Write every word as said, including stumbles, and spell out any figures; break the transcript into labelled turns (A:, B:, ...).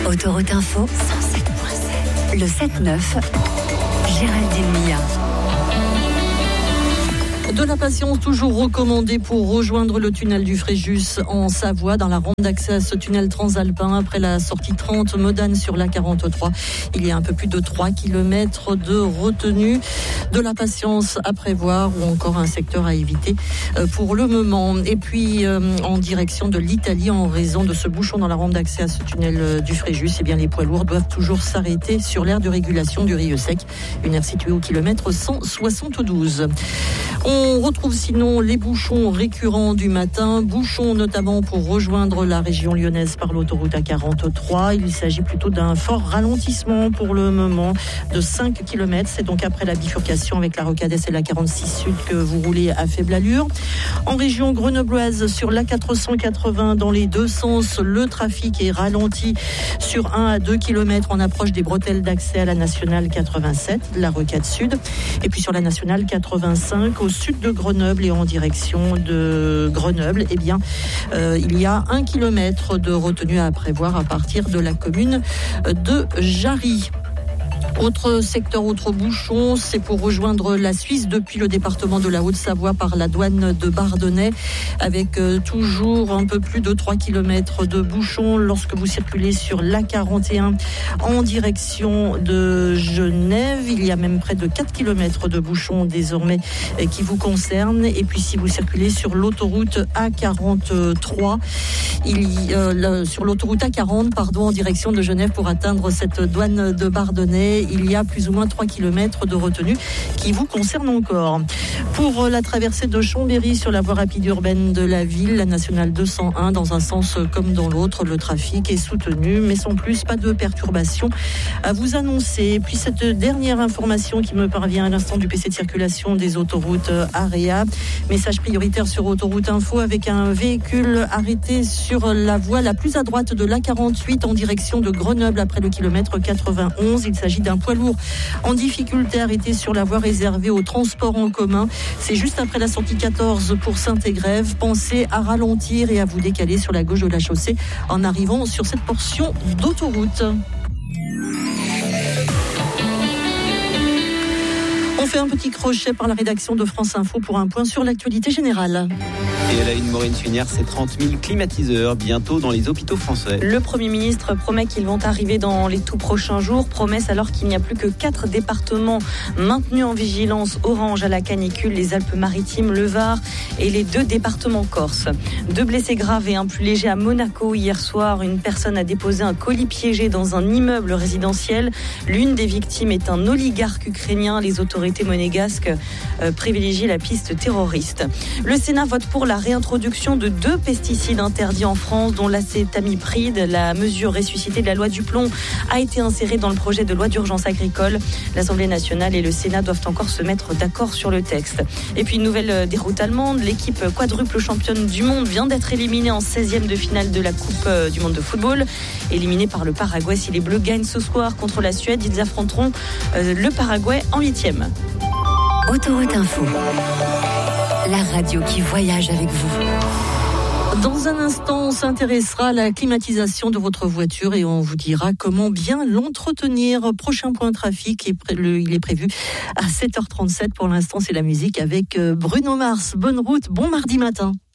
A: Autoroute Info, cent sept virgule sept. Le sept neuf, Géraldine Mia.
B: De la patience toujours recommandée pour rejoindre le tunnel du Fréjus en Savoie, dans la rampe d'accès à ce tunnel transalpin après la sortie trente Modane sur l'A quarante-trois. Il y a un peu plus de trois kilomètres de retenue. De la patience à prévoir ou encore un secteur à éviter pour le moment. Et puis en direction de l'Italie, en raison de ce bouchon dans la rampe d'accès à ce tunnel du Fréjus, eh bien les poids lourds doivent toujours s'arrêter sur l'aire de régulation du Rieux Sec, une aire située au kilomètre cent soixante-douze. On retrouve sinon les bouchons récurrents du matin, bouchons notamment pour rejoindre la région lyonnaise par l'autoroute A quarante-trois. Il s'agit plutôt d'un fort ralentissement pour le moment de cinq kilomètres. C'est donc après la bifurcation avec la Rocadès et la quarante-six Sud que vous roulez à faible allure. En région grenobloise, sur l'A quatre cent quatre-vingts dans les deux sens, le trafic est ralenti sur un à deux kilomètres en approche des bretelles d'accès à la nationale quatre-vingt-sept, la Rocade Sud. Et puis sur la nationale quatre-vingt-cinq, au sud de Grenoble et en direction de Grenoble, eh bien, euh, il y a un kilomètre de retenue à prévoir à partir de la commune de Jarry. Autre secteur, autre bouchon, c'est pour rejoindre la Suisse depuis le département de la Haute-Savoie par la douane de Bardonnay, avec euh, toujours un peu plus de trois kilomètres de bouchon lorsque vous circulez sur l'A quarante et un en direction de Genève. Il y a même près de quatre kilomètres de bouchon désormais euh, qui vous concernent. Et puis si vous circulez sur l'autoroute A quarante-trois, il y, euh, le, sur l'autoroute A quarante, pardon, en direction de Genève pour atteindre cette douane de Bardonnay, il y a plus ou moins trois kilomètres de retenue qui vous concernent encore. Pour la traversée de Chambéry sur la voie rapide urbaine de la ville, la nationale deux cent un, dans un sens comme dans l'autre, le trafic est soutenu, mais sans plus, pas de perturbations à vous annoncer. Et puis cette dernière information qui me parvient à l'instant du P C de circulation des autoroutes AREA, message prioritaire sur Autoroute Info avec un véhicule arrêté sur la voie la plus à droite de l'A quarante-huit en direction de Grenoble après le kilomètre quatre-vingt-onze. Il s'agit d'un poids lourd en difficulté arrêté sur la voie réservée au transport en commun. C'est juste après la sortie quatorze pour Saint-Égrève. Pensez à ralentir et à vous décaler sur la gauche de la chaussée en arrivant sur cette portion d'autoroute. On fait un petit crochet par la rédaction de France Info pour un point sur l'actualité générale.
C: Et elle a une Maureen Funière, c'est trente mille climatiseurs bientôt dans les hôpitaux français.
D: Le Premier ministre promet qu'ils vont arriver dans les tout prochains jours. Promesse alors qu'il n'y a plus que quatre départements maintenus en vigilance orange à la canicule, les Alpes-Maritimes, le Var et les deux départements corses. Deux blessés graves et un plus léger à Monaco. Hier soir, une personne a déposé un colis piégé dans un immeuble résidentiel. L'une des victimes est un oligarque ukrainien. Les autorités monégasques euh, privilégient la piste terroriste. Le Sénat vote pour la réintroduction de deux pesticides interdits en France, dont l'acétamipride. La mesure ressuscitée de la loi Duplon a été insérée dans le projet de loi d'urgence agricole. L'Assemblée nationale et le Sénat doivent encore se mettre d'accord sur le texte. Et puis une nouvelle déroute allemande. L'équipe quadruple championne du monde vient d'être éliminée en seizième de finale de la Coupe du monde de football. Éliminée par le Paraguay, si les Bleus gagnent ce soir contre la Suède, ils affronteront le Paraguay en huitième.
A: Autoroute Info, la radio qui voyage avec vous.
B: Dans un instant, on s'intéressera à la climatisation de votre voiture et on vous dira comment bien l'entretenir. Prochain point trafic, il est prévu à sept heures trente-sept. Pour l'instant, c'est la musique avec Bruno Mars. Bonne route, bon mardi matin.